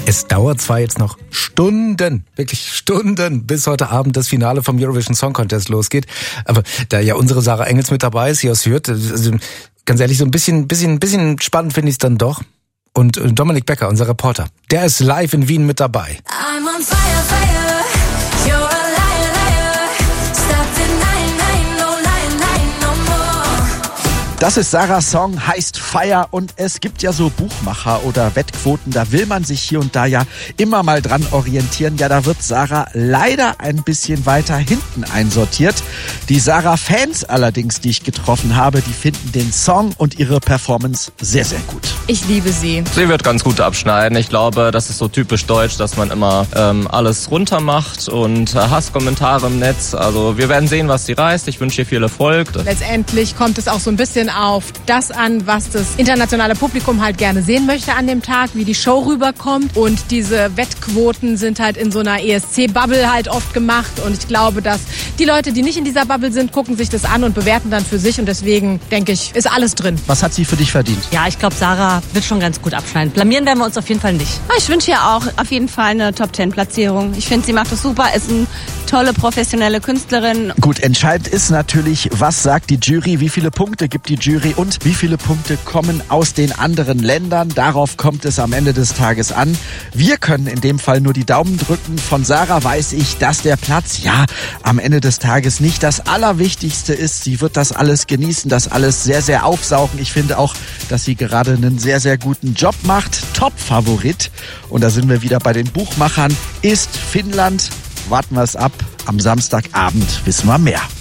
Es dauert zwar jetzt noch Stunden, wirklich Stunden, bis heute Abend das Finale vom Eurovision Song Contest losgeht. Aber da ja unsere Sarah Engels mit dabei ist, hier aus Hürth, also ganz ehrlich, so ein bisschen spannend finde ich es dann doch. Und Dominik Becker, unser Reporter, der ist live in Wien mit dabei. I'm on fire, fire. You're a liar, liar. Stop denying, no lying, no more. Das ist Sarahs Song, heißt Fire, und es gibt ja so Buchmacher oder Wettquoten, da will man sich hier und da ja immer mal dran orientieren. Ja, da wird Sarah leider ein bisschen weiter hinten einsortiert. Die Sarah-Fans allerdings, die ich getroffen habe, die finden den Song und ihre Performance sehr, sehr gut. Ich liebe sie. Sie wird ganz gut abschneiden. Ich glaube, das ist so typisch deutsch, dass man immer alles runter macht und Hasskommentare im Netz. Also wir werden sehen, was sie reißt. Ich wünsche ihr viel Erfolg. Letztendlich kommt es auch so ein bisschen auf das an, was das internationale Publikum halt gerne sehen möchte an dem Tag, wie die Show rüberkommt. Und diese Wettquoten sind halt in so einer ESC-Bubble halt oft gemacht. Und ich glaube, dass die Leute, die nicht in dieser Bubble sind, gucken sich das an und bewerten dann für sich. Und deswegen, denke ich, ist alles drin. Was hat sie für dich verdient? Ja, ich glaube, Sarah wird schon ganz gut abschneiden. Blamieren werden wir uns auf jeden Fall nicht. Ich wünsche ihr auch auf jeden Fall eine Top-10-Platzierung. Ich finde, sie macht das super, ist eine tolle, professionelle Künstlerin. Gut, entscheidend ist natürlich, was sagt die Jury, wie viele Punkte gibt die Jury und wie viele Punkte kommen aus den anderen Ländern. Darauf kommt es am Ende des Tages an. Wir können in dem Fall nur die Daumen drücken. Von Sarah weiß ich, dass der Platz, ja, am Ende des Tages nicht das Allerwichtigste ist. Sie wird das alles genießen, das alles sehr, sehr aufsaugen. Ich finde auch, dass sie gerade einen sehr, sehr guten Job macht. Top-Favorit. Und da sind wir wieder bei den Buchmachern. Ist Finnland. Warten wir es ab. Am Samstagabend wissen wir mehr.